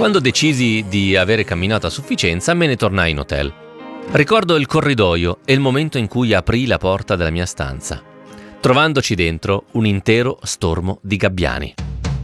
Quando decisi di avere camminato a sufficienza, me ne tornai in hotel. Ricordo il corridoio e il momento in cui aprì la porta della mia stanza, trovandoci dentro un intero stormo di gabbiani.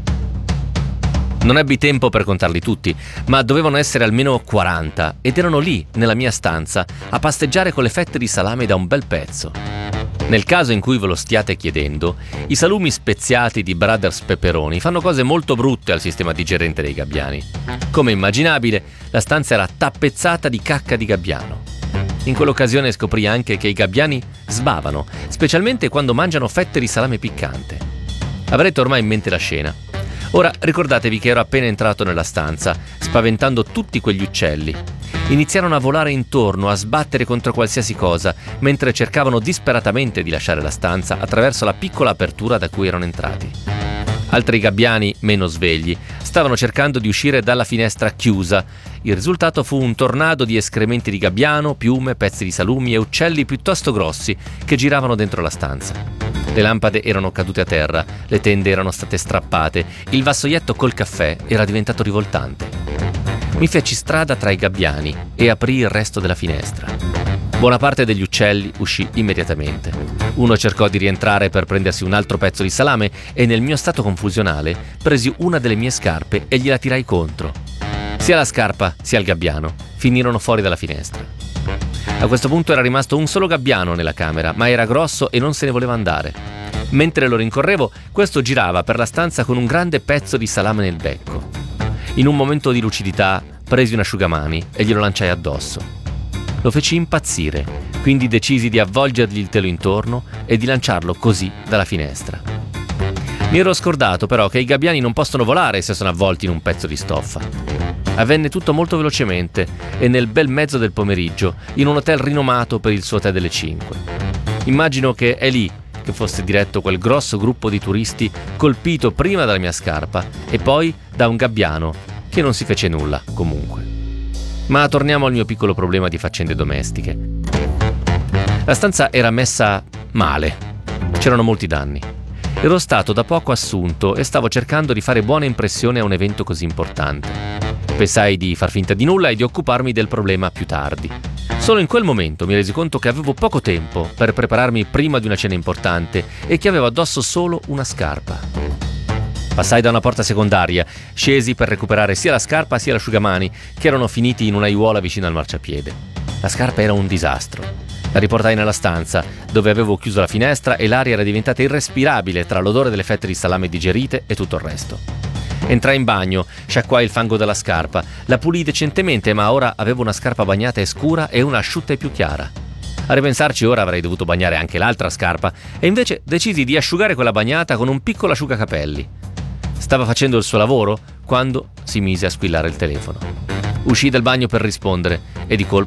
Non ebbi tempo per contarli tutti, ma dovevano essere almeno 40 ed erano lì, nella mia stanza, a pasteggiare con le fette di salame da un bel pezzo. Nel caso in cui ve lo stiate chiedendo, i salumi speziati di Brothers Pepperoni fanno cose molto brutte al sistema digerente dei gabbiani. Come immaginabile, la stanza era tappezzata di cacca di gabbiano. In quell'occasione scoprì anche che i gabbiani sbavano, specialmente quando mangiano fette di salame piccante. Avrete ormai in mente la scena. Ora ricordatevi che ero appena entrato nella stanza, spaventando tutti quegli uccelli. Iniziarono a volare intorno, a sbattere contro qualsiasi cosa, mentre cercavano disperatamente di lasciare la stanza attraverso la piccola apertura da cui erano entrati. Altri gabbiani, meno svegli, stavano cercando di uscire dalla finestra chiusa. Il risultato fu un tornado di escrementi di gabbiano, piume, pezzi di salumi e uccelli piuttosto grossi che giravano dentro la stanza. Le lampade erano cadute a terra, le tende erano state strappate, il vassoietto col caffè era diventato rivoltante. Mi feci strada tra i gabbiani e aprì il resto della finestra. Buona parte degli uccelli uscì immediatamente. Uno cercò di rientrare per prendersi un altro pezzo di salame e nel mio stato confusionale presi una delle mie scarpe e gliela tirai contro. Sia la scarpa sia il gabbiano finirono fuori dalla finestra. A questo punto era rimasto un solo gabbiano nella camera, ma era grosso e non se ne voleva andare. Mentre lo rincorrevo, questo girava per la stanza con un grande pezzo di salame nel becco. In un momento di lucidità presi un asciugamani e glielo lanciai addosso. Lo feci impazzire, quindi decisi di avvolgergli il telo intorno e di lanciarlo così dalla finestra. Mi ero scordato però che i gabbiani non possono volare se sono avvolti in un pezzo di stoffa. Avvenne tutto molto velocemente e nel bel mezzo del pomeriggio in un hotel rinomato per il suo tè delle 5. Immagino che è lì che fosse diretto quel grosso gruppo di turisti colpito prima dalla mia scarpa e poi da un gabbiano che non si fece nulla comunque. Ma torniamo al mio piccolo problema di faccende domestiche. La stanza era messa male, c'erano molti danni. Ero stato da poco assunto e stavo cercando di fare buona impressione a un evento così importante. Pensai di far finta di nulla e di occuparmi del problema più tardi. Solo in quel momento mi resi conto che avevo poco tempo per prepararmi prima di una cena importante e che avevo addosso solo una scarpa. Passai da una porta secondaria, scesi per recuperare sia la scarpa sia l'asciugamani, che erano finiti in un'aiuola vicino al marciapiede. La scarpa era un disastro. La riportai nella stanza, dove avevo chiuso la finestra e l'aria era diventata irrespirabile tra l'odore delle fette di salame digerite e tutto il resto. Entrai in bagno, sciacquai il fango dalla scarpa, la pulii decentemente, ma ora avevo una scarpa bagnata e scura e una asciutta e più chiara. A ripensarci ora avrei dovuto bagnare anche l'altra scarpa e invece decisi di asciugare quella bagnata con un piccolo asciugacapelli. Stava facendo il suo lavoro quando si mise a squillare il telefono. Uscii dal bagno per rispondere e di colpo